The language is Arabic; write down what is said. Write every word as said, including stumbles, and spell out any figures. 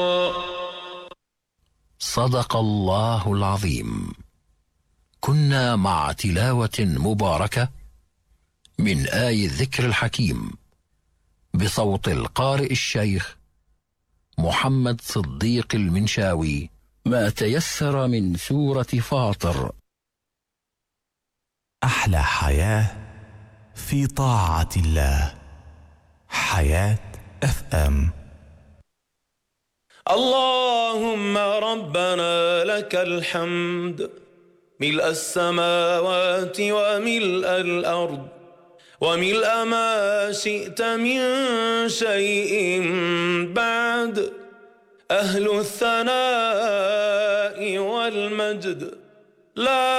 صدق الله العظيم. كنا مع تلاوة مباركة من آي الذكر الحكيم بصوت القارئ الشيخ محمد صديق المنشاوي، ما تيسر من سورة فاطر. أحلى حياة في طاعة الله. حياة اف ام. اللهم ربنا لك الحمد ملء السماوات وملء الأرض وملء ما شئت من شيء بعد، أهل الثناء والمجد لا